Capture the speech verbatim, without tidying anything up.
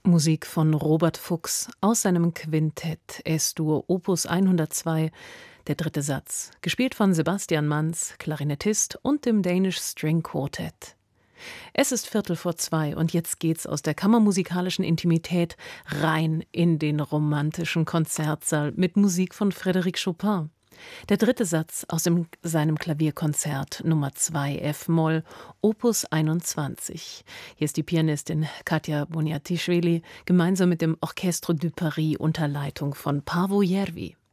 Musik von Robert Fuchs aus seinem Quintett Es-Dur Opus hundertzwei, der dritte Satz, gespielt von Sebastian Manz, Klarinettist und dem Danish String Quartet. Es ist Viertel vor zwei und jetzt geht's aus der kammermusikalischen Intimität rein in den romantischen Konzertsaal mit Musik von Frédéric Chopin. Der dritte Satz aus dem, seinem Klavierkonzert Nummer zwei F-Moll, Opus einundzwanzig. Hier ist die Pianistin Katja Boniatischvili gemeinsam mit dem Orchestre de Paris unter Leitung von Paavo Järvi.